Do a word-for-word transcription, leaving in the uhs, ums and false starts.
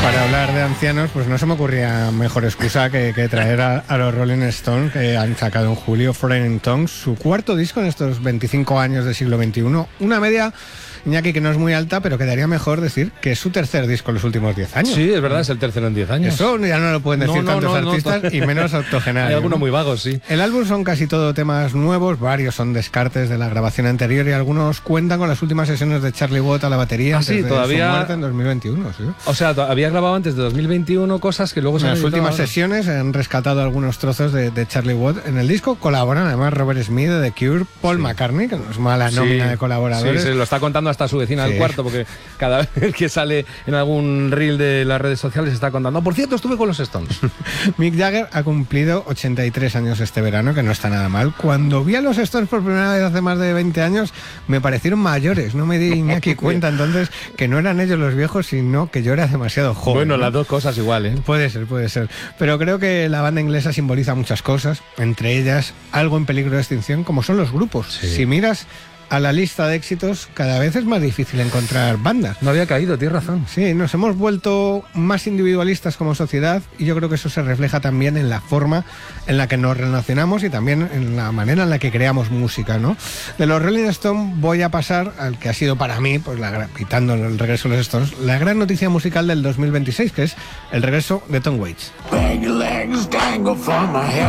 Para hablar de ancianos, pues no se me ocurría mejor excusa que, que traer a, a los Rolling Stones, que han sacado en julio Foreign Tongues, su cuarto disco en estos veinticinco años del siglo veintiuno. Una media, Iñaki, que no es muy alta, pero quedaría mejor decir que es su tercer disco en los últimos diez años. Sí, es verdad, es el tercero en diez años. Eso ya no lo pueden decir no, no, tantos no, artistas no, y menos octogenarios. Hay algunos ¿no? muy vagos, sí. El álbum son casi todo temas nuevos, varios son descartes de la grabación anterior y algunos cuentan con las últimas sesiones de Charlie Watt a la batería Ah, antes sí, de todavía... su muerte en dos mil veintiuno. ¿Sí? O sea, había grabado antes de dos mil veintiuno cosas que luego se en han las últimas ahora. sesiones han rescatado algunos trozos de, de Charlie Watt. En el disco colaboran además Robert Smith de The Cure, Paul Sí. McCartney, que no es mala nómina Sí, de colaboradores. Sí, se lo está contando hasta su vecina Sí. del cuarto, porque cada vez que sale en algún reel de las redes sociales está contando. Por cierto, estuve con los Stones. Mick Jagger ha cumplido ochenta y tres años este verano, que no está nada mal. Cuando vi a los Stones por primera vez hace más de veinte años, me parecieron mayores. No me di ni aquí cuenta entonces que no eran ellos los viejos, sino que yo era demasiado joven. Bueno, ¿no? las dos cosas igual, ¿eh? Puede ser, puede ser. Pero creo que la banda inglesa simboliza muchas cosas, entre ellas algo en peligro de extinción, como son los grupos. Sí. Si miras a la lista de éxitos, cada vez es más difícil encontrar bandas. No había caído, tienes razón. Sí, nos hemos vuelto más individualistas como sociedad y yo creo que eso se refleja también en la forma en la que nos relacionamos y también en la manera en la que creamos música, ¿no? De los Rolling Stones voy a pasar al que ha sido para mí, pues la, quitando el regreso de los Stones, la gran noticia musical del dos mil veintiséis, que es el regreso de Tom Waits.